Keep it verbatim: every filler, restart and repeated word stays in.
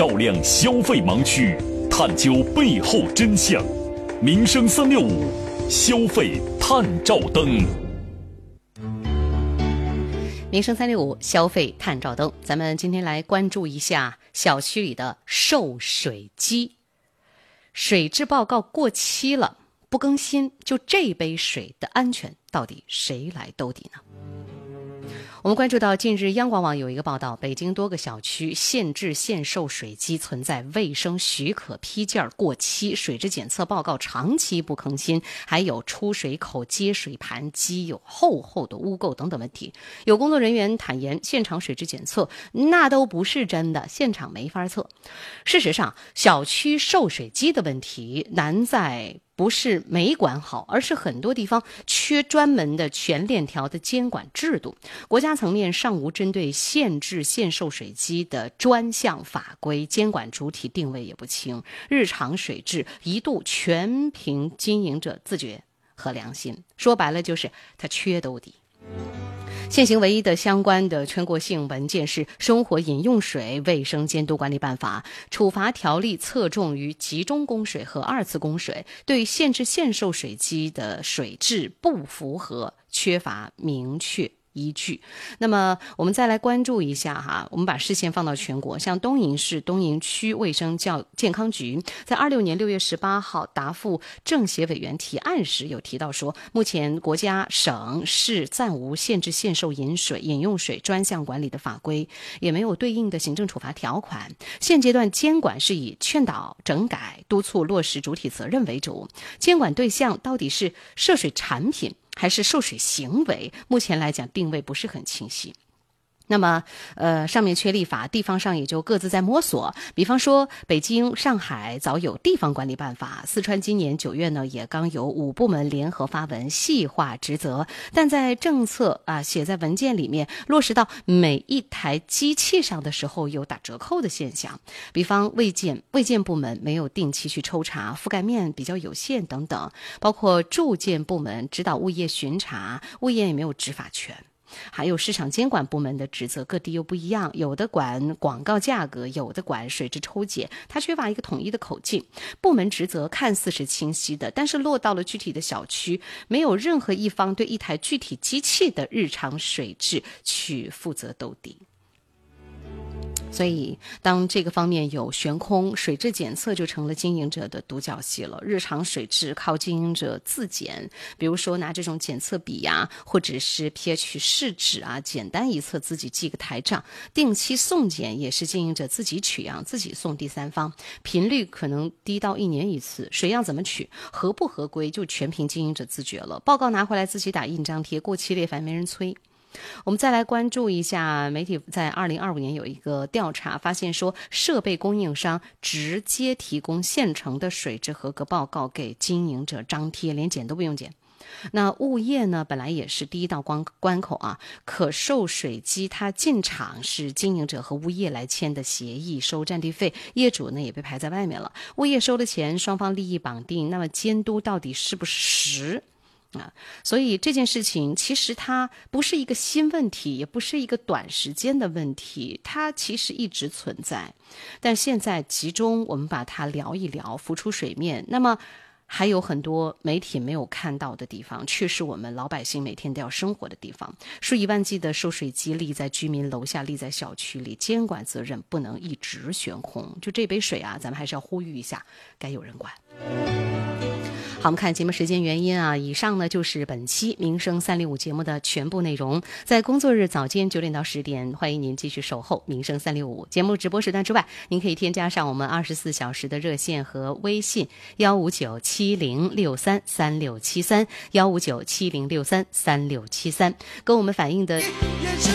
照亮消费盲区，探究背后真相。民生三六五，消费探照灯。 民生三六五，消费探照灯。咱们今天来关注一下小区里的售水机。水质报告过期了，不更新，就这杯水的安全到底谁来兜底呢？我们关注到近日央广网有一个报道，北京多个小区现制现售水机存在卫生许可批件过期，水质检测报告长期不更新，还有出水口、接水盘机有厚厚的污垢等等问题。有工作人员坦言，现场水质检测那都不是真的，现场没法测。事实上，小区售水机的问题难在不是没管好，而是很多地方缺专门的全链条的监管制度。国家层面尚无针对现制现售水机的专项法规，监管主体定位也不清，日常水质一度全凭经营者自觉和良心。说白了就是它缺兜底。现行唯一的相关的全国性文件是《生活饮用水卫生监督管理办法》，处罚条例侧重于集中供水和二次供水，对现制现售水机的水质不符合缺乏明确依据。那么我们再来关注一下哈，我们把视线放到全国，像东营市东营区卫生教健康局在二六年六月十八号答复政协委员提案时有提到说，目前国家省市暂无现制现售饮水饮用水专项管理的法规，也没有对应的行政处罚条款。现阶段监管是以劝导整改、督促落实主体责任为主，监管对象到底是涉水产品还是受水行为，目前来讲定位不是很清晰。那么呃，上面缺立法，地方上也就各自在摸索。比方说北京、上海早有地方管理办法，四川今年九月呢也刚有五部门联合发文细化职责，但在政策啊写在文件里面落实到每一台机器上的时候有打折扣的现象。比方卫健卫健部门没有定期去抽查，覆盖面比较有限等等，包括住建部门指导物业巡查，物业也没有执法权。还有市场监管部门的职责各地又不一样，有的管广告价格，有的管水质抽检，它缺乏一个统一的口径。部门职责看似是清晰的，但是落到了具体的小区，没有任何一方对一台具体机器的日常水质去负责兜底。所以当这个方面有悬空，水质检测就成了经营者的独角戏了。日常水质靠经营者自检，比如说拿这种检测笔呀、啊，或者是 pH 试纸啊，简单一测自己记个台账。定期送检也是经营者自己取样，自己送第三方，频率可能低到一年一次。水样怎么取，合不合规，就全凭经营者自觉了。报告拿回来自己打印章贴，过期裂反没人催。我们再来关注一下，媒体在二零二五年有一个调查，发现说设备供应商直接提供现成的水质合格报告给经营者张贴，连检都不用检。那物业呢，本来也是第一道关关口啊，可售水机它进场是经营者和物业来签的协议，收占地费，业主呢也被排在外面了。物业收了钱，双方利益绑定，那么监督到底是不是实？啊，所以这件事情其实它不是一个新问题，也不是一个短时间的问题，它其实一直存在，但现在集中我们把它聊一聊，浮出水面。那么还有很多媒体没有看到的地方，却是我们老百姓每天都要生活的地方。数以万计的收水机立在居民楼下，立在小区里，监管责任不能一直悬空。就这杯水啊，咱们还是要呼吁一下，该有人管。好，我们看节目时间原因啊，以上呢就是本期民生三六五节目的全部内容。在工作日早间九点到十点，欢迎您继续守候民生三六五节目直播时段之外，您可以添加上我们二十四小时的热线和微信幺五九七零六三三六七三幺五九七零六三三六七三，跟我们反映的